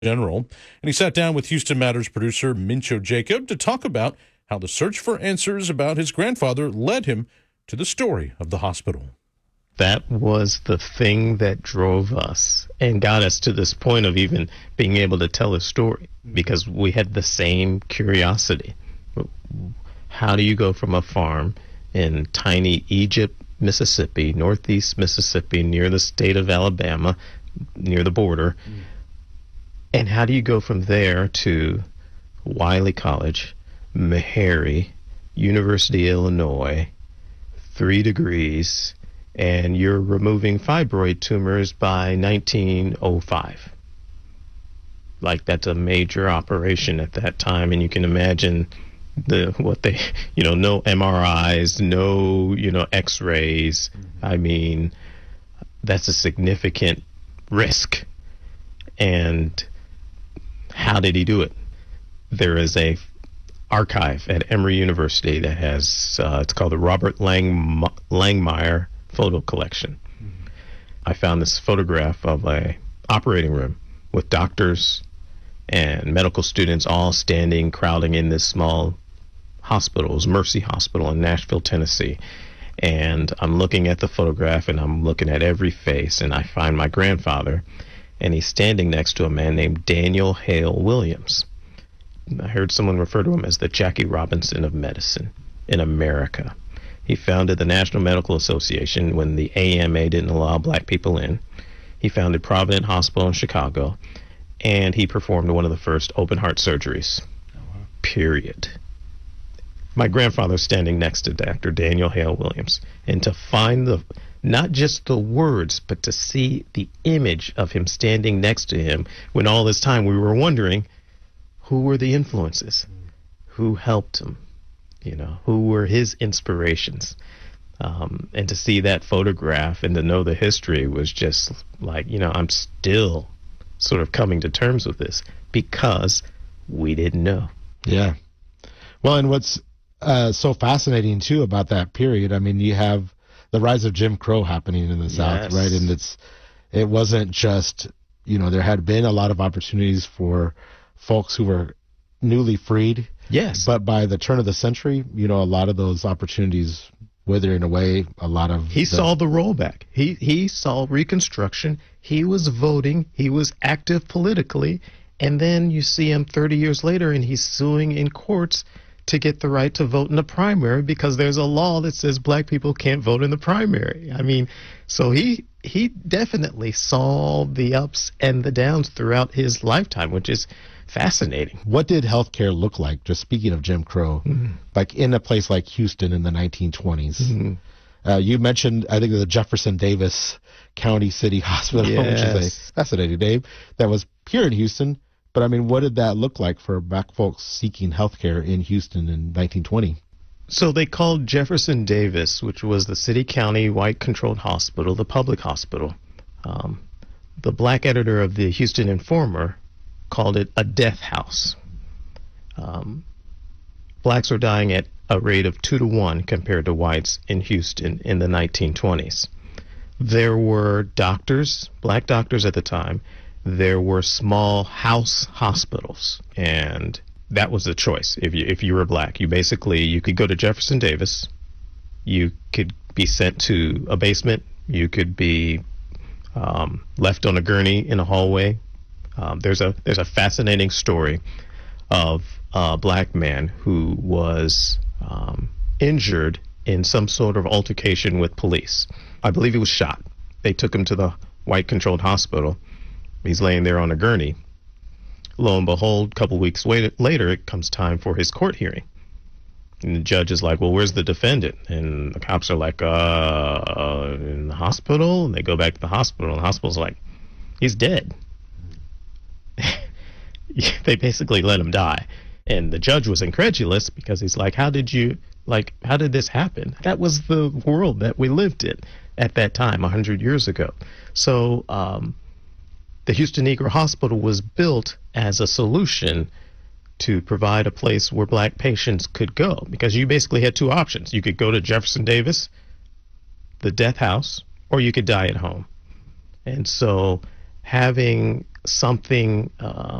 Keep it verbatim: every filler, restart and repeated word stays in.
General, and he sat down with Houston Matters producer Mincho Jacob to talk about how the search for answers about his grandfather led him to the story of the hospital. That was the thing that drove us and got us to this point of even being able to tell a story, because we had the same curiosity. How do you go from a farm in tiny Egypt, Mississippi, northeast Mississippi, near the state of Alabama, near the border, mm. and how do you go from there to Wiley College, Meharry, University of Illinois, three degrees, and you're removing fibroid tumors by nineteen oh five. Like, that's a major operation at that time, and you can imagine the what they, you know, no M R Is, no, you know, X-rays. Mm-hmm. I mean, that's a significant risk. And how did he do it? There is a archive at Emory University that has, uh, it's called the Robert Lang Langmeyer Photo Collection. Mm-hmm. I found this photograph of a operating room with doctors and medical students all standing, crowding in this small hospital. It was Mercy Hospital in Nashville, Tennessee. And I'm looking at the photograph, and I'm looking at every face, and I find my grandfather, and he's standing next to a man named Daniel Hale Williams. I heard someone refer to him as the Jackie Robinson of medicine in America. He founded the National Medical Association when the A M A didn't allow black people in. He founded Providence Hospital in Chicago, and he performed one of the first open heart surgeries. Oh, wow. Period. My grandfather's standing next to Doctor Daniel Hale Williams, and to find the not just the words, but to see the image of him standing next to him when all this time we were wondering who were the influences, who helped him, you know, who were his inspirations. Um, and to see that photograph and to know the history was just like, you know, I'm still sort of coming to terms with this because we didn't know. Yeah. Well, and what's uh, so fascinating, too, about that period, I mean, you have the rise of Jim Crow happening in the South, yes. right? And it's it wasn't just, you know, there had been a lot of opportunities for folks who were newly freed. Yes. But by the turn of the century, you know, a lot of those opportunities withering away. A lot of he the, saw the rollback. He he saw Reconstruction. He was voting. He was active politically. And then you see him thirty years later, and he's suing in courts to get the right to vote in the primary because there's a law that says black people can't vote in the primary. I mean, so he he definitely saw the ups and the downs throughout his lifetime, which is fascinating. What did healthcare look like, just speaking of Jim Crow, mm-hmm. like in a place like Houston in the nineteen twenties? Mm-hmm. Uh, you mentioned, I think, the Jefferson Davis County City Hospital, yes. which is a fascinating name, that was here in Houston. But, I mean, what did that look like for black folks seeking healthcare in Houston in nineteen twenty? So they called Jefferson Davis, which was the city-county white-controlled hospital, the public hospital. Um, the black editor of the Houston Informer called it a death house. Um, blacks were dying at a rate of two to one compared to whites in Houston in the nineteen twenties. There were doctors, black doctors at the time. There were small house hospitals, and that was the choice. If you if you were black, you basically you could go to Jefferson Davis, you could be sent to a basement, you could be um, left on a gurney in a hallway. Um, there's a there's a fascinating story of a black man who was um, injured in some sort of altercation with police. I believe he was shot. They took him to the white-controlled hospital. He's laying there on a gurney. Lo and behold, a couple weeks wait- later, it comes time for his court hearing. And the judge is like, well, where's the defendant? And the cops are like, uh, uh in the hospital? And they go back to the hospital, and the hospital's like, he's dead. They basically let him die. And the judge was incredulous because he's like, how did you, like, how did this happen? That was the world that we lived in at that time, one hundred years ago. So, um, the Houston Negro Hospital was built as a solution to provide a place where black patients could go, because you basically had two options. You could go to Jefferson Davis, the death house, or you could die at home. And so having something uh,